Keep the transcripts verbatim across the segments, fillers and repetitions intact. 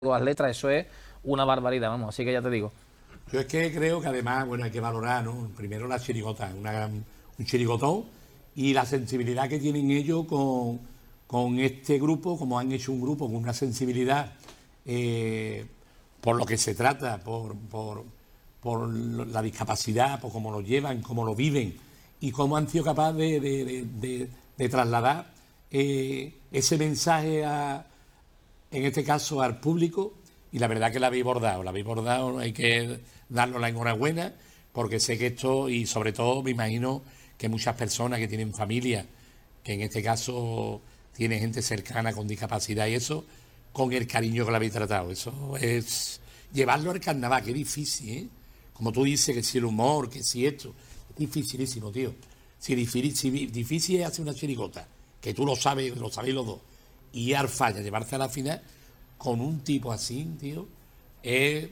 las letras, eso es una barbaridad, vamos, así que ya te digo. Yo es que creo que además, bueno, hay que valorar, ¿no? Primero la chirigota, una gran, un chirigotón, y la sensibilidad que tienen ellos con, con este grupo, como han hecho un grupo con una sensibilidad eh, por lo que se trata, por, por, por la discapacidad, por cómo lo llevan, cómo lo viven, y cómo han sido capaces de, de, de, de, de trasladar eh, ese mensaje a, en este caso al público, y la verdad que la habéis bordado, la habéis bordado, hay que darnos la enhorabuena, porque sé que esto, y sobre todo me imagino que muchas personas que tienen familia, que en este caso tiene gente cercana con discapacidad y eso, con el cariño que la habéis tratado, eso es llevarlo al carnaval, que difícil, ¿eh? Como tú dices, que si el humor, que si esto, es dificilísimo, tío. Si difícil, si difícil es hacer una chirigota, que tú lo sabes, lo sabéis los dos, y al falla, llevarse a la final con un tipo así, tío, es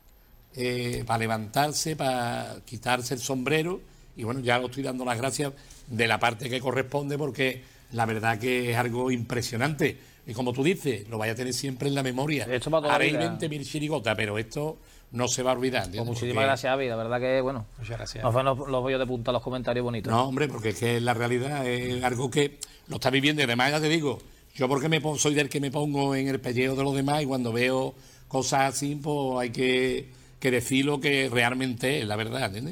eh, para levantarse, para quitarse el sombrero, y bueno, ya lo estoy dando las gracias de la parte que corresponde, porque la verdad que es algo impresionante, y como tú dices, lo vaya a tener siempre en la memoria. Haréis veinte mil chirigotas, pero esto no se va a olvidar. Pues muchísimas porque... gracias, Avi, la verdad que, bueno, muchas gracias. Nos los, los voy a de punta los comentarios bonitos. No, hombre, porque es que la realidad es algo que lo está viviendo, y además ya te digo, yo porque me pongo, soy del que me pongo en el pellejo de los demás, y cuando veo cosas así, pues hay que, que decir lo que realmente es, la verdad, ¿entiendes?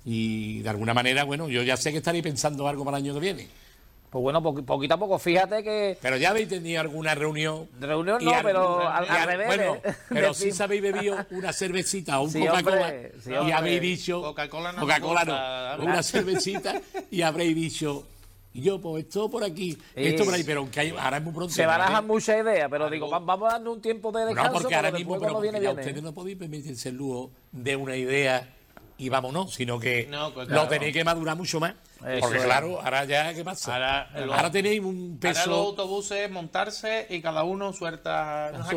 Y de alguna manera, bueno, yo ya sé que estaréis pensando algo para el año que viene. Pues bueno, po poquito a poco, fíjate que... Pero ya habéis tenido alguna reunión. Reunión no, pero al, al revés. Bueno, pero sí se habéis bebido una cervecita o un sí, Coca-Cola sí, y habéis dicho... Coca-Cola no, Coca-Cola no, una cervecita y habréis dicho... Y yo, pues esto por aquí, esto por ahí, pero aunque hay, ahora es muy pronto. Se barajan muchas ideas, pero algo, digo, vamos a darle un tiempo de descanso. No, porque ahora mismo, pero viene, ya viene. ustedes no podéis permitirse el lujo de una idea y vámonos, sino que no, pues claro, lo tenéis que madurar mucho más. Eso porque es. Claro, ahora ya, ¿qué pasa? Ahora, ahora lo, tenéis un peso... Ahora los autobuses montarse y cada uno suelta... No sé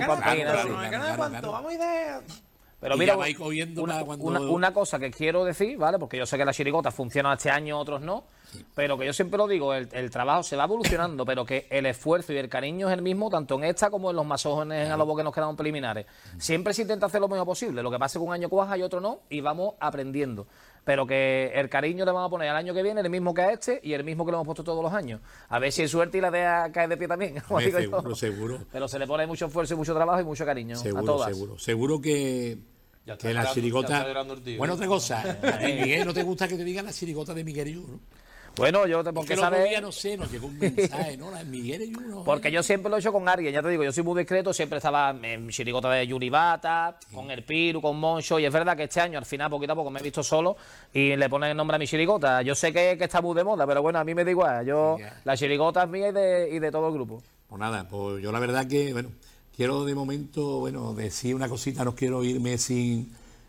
cuánto, vamos a ideas... Pero mira, una, cuando... una, una cosa que quiero decir, ¿vale? Porque yo sé que las chirigotas funcionan este año, otros no, sí. Pero que yo siempre lo digo, el, el trabajo se va evolucionando, pero que el esfuerzo y el cariño es el mismo, tanto en esta como en los más jóvenes a los que nos quedaron preliminares. Siempre se intenta hacer lo mejor posible, lo que pasa es que un año cuaja y otro no, y vamos aprendiendo. Pero que el cariño le vamos a poner al año que viene, el mismo que a este, y el mismo que le hemos puesto todos los años. A ver si hay suerte y la idea cae de pie también. Ver, seguro, seguro. Pero se le pone mucho esfuerzo y mucho trabajo y mucho cariño seguro, a todas. Seguro, seguro que... Ya que la chirigota... Bueno, otra cosa, a ti, Miguel, ¿no te gusta que te digan la chirigota de Miguel y uno? Bueno, yo te porque sabes... Día, no sé, nos llegó un mensaje, ¿no? La Miguel y uno. Porque yo siempre lo he hecho con alguien, ya te digo, yo soy muy discreto, siempre estaba en chirigota de Yuribata, sí. Con el Piru, con Moncho, y es verdad que este año, al final, poquito a poco, me he visto solo y le ponen el nombre a mi chirigota. Yo sé que, que está muy de moda, pero bueno, a mí me da igual. Yo, sí, la chirigota es mía y de, y de todo el grupo. Pues nada, pues yo la verdad que, bueno, quiero de momento, bueno, decir una cosita, no quiero irme sin...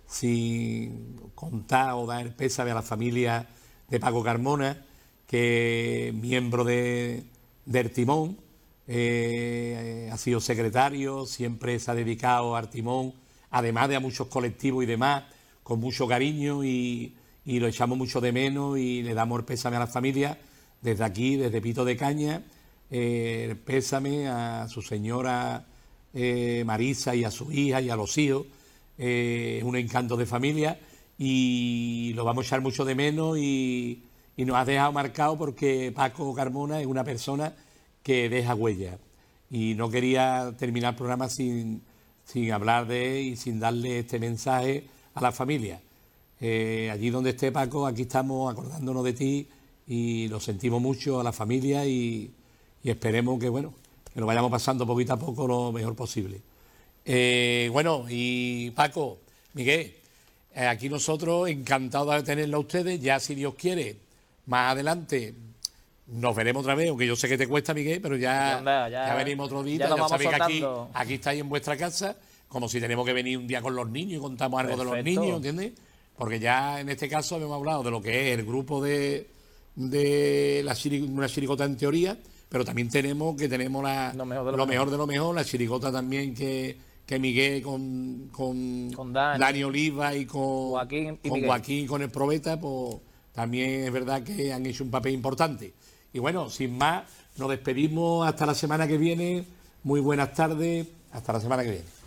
sin contar o dar pésame a la familia de Paco Carmona, que es miembro de, del Timón, eh, ha sido secretario, siempre se ha dedicado al Timón, además de a muchos colectivos y demás, con mucho cariño, y, y lo echamos mucho de menos y le damos el pésame a la familia desde aquí, desde Pito de Caña, eh, el pésame a su señora eh, Marisa y a su hija y a los hijos. Es eh, un encanto de familia y lo vamos a echar mucho de menos y, y nos ha dejado marcado porque Paco Carmona es una persona que deja huella y no quería terminar el programa sin, sin hablar de él y sin darle este mensaje a la familia. Eh, allí donde esté Paco, aquí estamos acordándonos de ti y lo sentimos mucho a la familia y, y esperemos que, bueno, que lo vayamos pasando poquito a poco lo mejor posible. Eh, bueno, y Paco, Miguel, eh, aquí nosotros encantados de tenerlo a ustedes, ya si Dios quiere, más adelante nos veremos otra vez, aunque yo sé que te cuesta, Miguel, pero ya, ya, ya, ya venimos otro día, ya, ya sabéis que aquí, aquí estáis en vuestra casa, como si tenemos que venir un día con los niños y contamos algo Perfecto. de los niños, ¿entiendes? Porque ya en este caso habíamos hablado de lo que es el grupo de, de la chiri, una chirigota en teoría, pero también tenemos que tenemos la, lo, mejor de lo, lo mejor de lo mejor, la chirigota también que... que Miguel con, con, con Dani, Dani Oliva y con Joaquín y con Joaquín con el Probeta, pues también es verdad que han hecho un papel importante. Y bueno, sin más, nos despedimos hasta la semana que viene. Muy buenas tardes, hasta la semana que viene.